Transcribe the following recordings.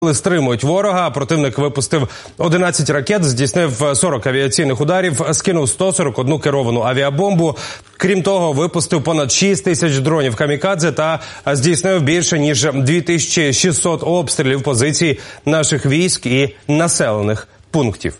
Стримують ворога. Противник випустив 11 ракет, здійснив 40 авіаційних ударів, скинув 141 керовану авіабомбу. Крім того, випустив понад 6 тисяч дронів камікадзе та здійснив більше ніж 2600 обстрілів позицій наших військ і населених пунктів.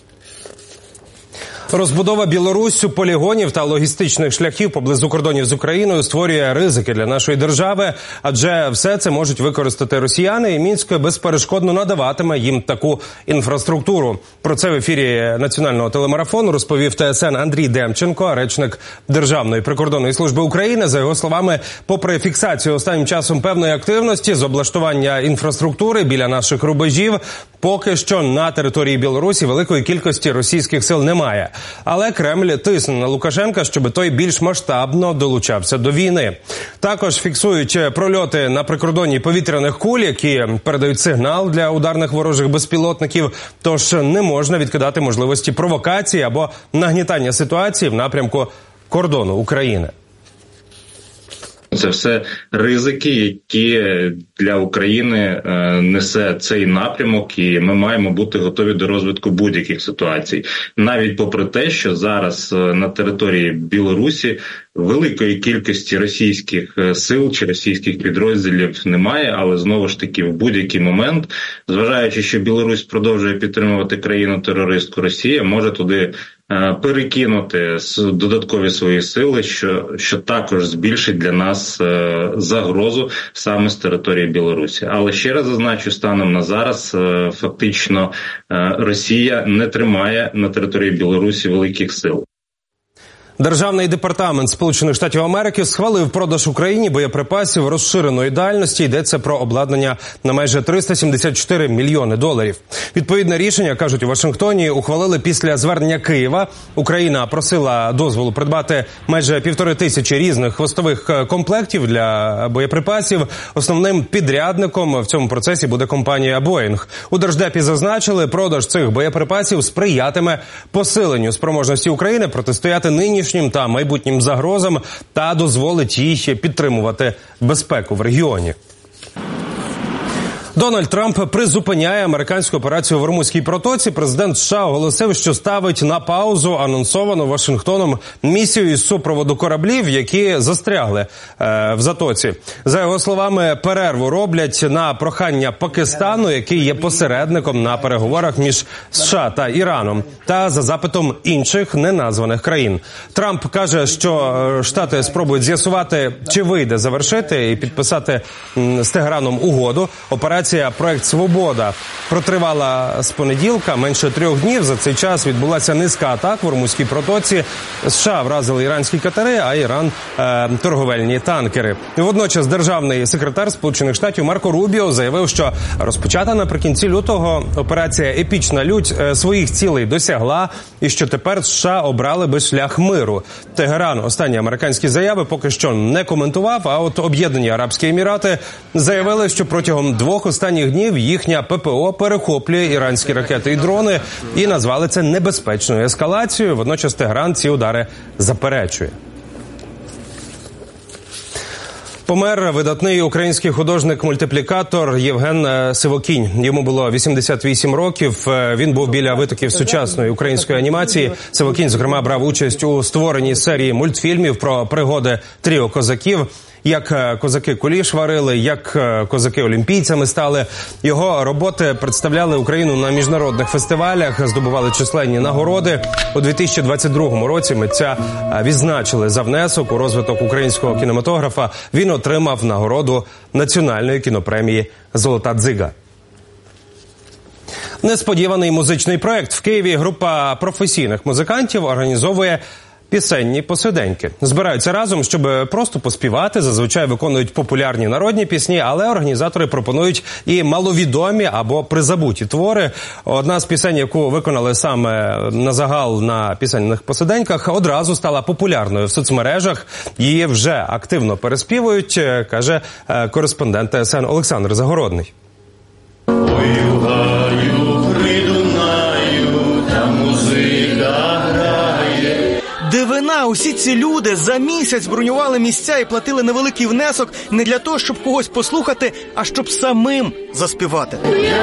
Розбудова Білоруссю полігонів та логістичних шляхів поблизу кордонів з Україною створює ризики для нашої держави, адже все це можуть використати росіяни, і Мінськ безперешкодно надаватиме їм таку інфраструктуру. Про це в ефірі національного телемарафону розповів ТСН Андрій Демченко, речник Державної прикордонної служби України. За його словами, попри фіксацію останнім часом певної активності з облаштування інфраструктури біля наших рубежів, поки що на території Білорусі великої кількості російських сил немає. Але Кремль тисне на Лукашенка, щоб той більш масштабно долучався до війни. Також фіксують прольоти на прикордонні повітряних куль, які передають сигнал для ударних ворожих безпілотників, тож не можна відкидати можливості провокації або нагнітання ситуації в напрямку кордону України. Це все ризики, які для України несе цей напрямок, і ми маємо бути готові до розвитку будь-яких ситуацій. Навіть попри те, що зараз на території Білорусі великої кількості російських сил чи російських підрозділів немає, але знову ж таки в будь-який момент, зважаючи, що Білорусь продовжує підтримувати країну-терористку Росія, може туди перекинути додаткові свої сили, що також збільшить для нас загрозу саме з території Білорусі. Але ще раз зазначу, станом на зараз фактично Росія не тримає на території Білорусі великих сил. Державний департамент Сполучених Штатів Америки схвалив продаж Україні боєприпасів розширеної дальності. Йдеться про обладнання на майже $374 мільйони. Відповідне рішення, кажуть у Вашингтоні, ухвалили після звернення Києва. Україна просила дозволу придбати майже 1500 різних хвостових комплектів для боєприпасів. Основним підрядником в цьому процесі буде компанія Boeing. У Держдепі зазначили, продаж цих боєприпасів сприятиме посиленню спроможності України протистояти нинішнім та майбутнім загрозам та дозволить їй підтримувати безпеку в регіоні. Дональд Трамп призупиняє американську операцію в Ормузькій протоці. Президент США оголосив, що ставить на паузу анонсовану Вашингтоном місію із супроводу кораблів, які застрягли в затоці. За його словами, перерву роблять на прохання Пакистану, який є посередником на переговорах між США та Іраном, та за запитом інших неназваних країн. Трамп каже, що Штати спробують з'ясувати, чи вийде завершити і підписати з Тегераном угоду. Операція «Проект Свобода» протривала з понеділка менше 3 днів. За цей час відбулася низка атак в Ормузькій протоці. США вразили іранські катери, а Іран – торговельні танкери. Водночас державний секретар Сполучених Штатів Марко Рубіо заявив, що розпочата наприкінці лютого операція «Епічна лють» своїх цілей досягла і що тепер США обрали би шлях миру. Тегеран останні американські заяви поки що не коментував, а от Об'єднані Арабські Емірати заявили, що протягом 2 останніх днів їхня ППО перехоплює іранські ракети і дрони і назвали це небезпечною ескалацією. Водночас Тегеран ці удари заперечує. Помер видатний український художник-мультиплікатор Євген Сивокінь. Йому було 88 років. Він був біля витоків сучасної української анімації. Сивокінь, зокрема, брав участь у створенні серії мультфільмів про пригоди тріо козаків. Як козаки куліш варили, як козаки олімпійцями стали. Його роботи представляли Україну на міжнародних фестивалях, здобували численні нагороди. У 2022 році митця відзначили за внесок у розвиток українського кінематографа. Він отримав нагороду Національної кінопремії «Золота дзига». Несподіваний музичний проект. В Києві група професійних музикантів організовує пісенні посиденьки. Збираються разом, щоб просто поспівати, зазвичай виконують популярні народні пісні, але організатори пропонують і маловідомі або призабуті твори. Одна з пісень, яку виконали саме на загал на пісенних посиденьках, одразу стала популярною в соцмережах. Її вже активно переспівують, каже кореспондент ТСН Олександр Загородний. Дивина усі ці люди за місяць бронювали місця і платили невеликий внесок не для того, щоб когось послухати, а щоб самим заспівати.